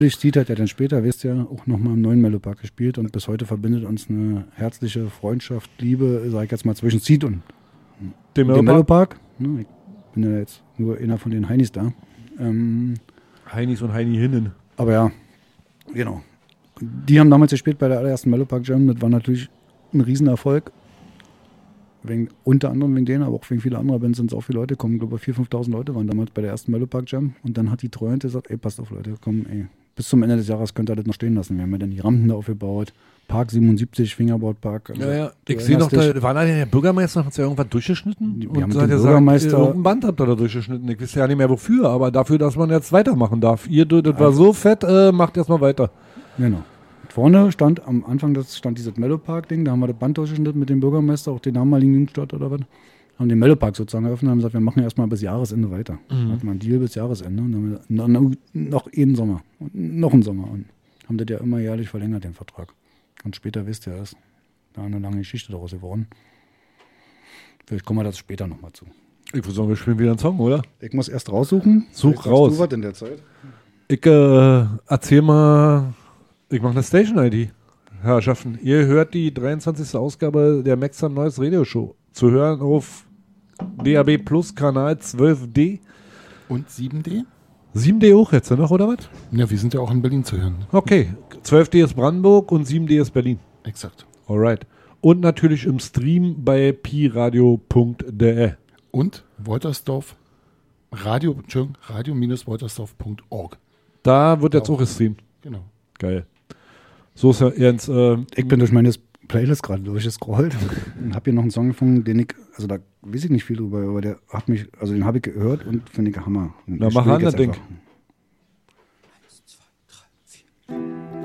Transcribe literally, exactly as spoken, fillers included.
Steve hat ja dann später, wisst ihr, auch nochmal im neuen Mellow Park gespielt und bis heute verbindet uns eine herzliche Freundschaft, Liebe, sag ich jetzt mal, zwischen Steve und dem Mellow Park. Ich bin ja jetzt nur einer von den Heinis da. Ähm, Heinis und Heini-Hinnen. Aber ja, genau. Die haben damals gespielt bei der allerersten Mellow Park Jam. Das war natürlich ein Riesenerfolg. Wegen, unter anderem wegen denen, aber auch wegen vieler anderer Bands sind es auch viele Leute gekommen. Ich glaube, viertausend, fünftausend Leute waren damals bei der ersten Mellow Park Jam. Und dann hat die Treuhand gesagt, ey, passt auf Leute, komm, ey, bis zum Ende des Jahres könnt ihr das noch stehen lassen. Wir haben ja dann die Rampen da aufgebaut. Park siebenundsiebzig, Fingerboard Park. Also ja, ja. Ich sehe noch, da war da der Bürgermeister, hat ja irgendwas durchgeschnitten? Wir und haben so hat den er Bürgermeister... gesagt, irgendein Band habt ihr da durchgeschnitten. Ich weiß ja nicht mehr wofür, aber dafür, dass man jetzt weitermachen darf. Ihr, das war so fett, äh, macht erstmal weiter. Genau. Vorne stand, am Anfang das stand dieses Mellow Park-Ding, da haben wir das Band durchgeschnitten mit dem Bürgermeister, auch den damaligen Jugendstadt oder was. Haben den Mellow Park sozusagen eröffnet und haben gesagt, wir machen erstmal bis Jahresende weiter. Mhm. Hatten wir einen Deal bis Jahresende und dann haben wir noch einen Sommer und noch einen Sommer und haben das ja immer jährlich verlängert, den Vertrag. Und später wisst ihr, ist da eine lange Geschichte daraus geworden. Vielleicht kommen wir das später nochmal zu. Ich würde sagen, wir spielen wieder einen Song, oder? Ich muss erst raussuchen. Such raus. Du was in der Zeit? Ich äh, erzähl mal, ich mache eine Station-I D. Herrschaften, ihr hört die dreiundzwanzigste Ausgabe der Maxer Neues Radio Show. Zu hören auf D A B Plus Kanal zwölf D. Und sieben D? sieben D auch jetzt noch, oder was? Ja, wir sind ja auch in Berlin zu hören. Okay, zwölf D ist Brandenburg und sieben D ist Berlin. Exakt. Alright. Und natürlich im Stream bei pi radio punkt de. Und Woltersdorf, Radio, Entschuldigung, radio-woltersdorf punkt org. Da wird jetzt auch gestreamt. Genau. Geil. So ist ja Ernst. Äh, ich bin durch meine Playlist gerade durchgescrollt und habe hier noch einen Song gefunden, den ich, also da weiß ich nicht viel drüber, aber der hat mich, also den habe ich gehört und finde ich Hammer. Na, mach an, das Ding.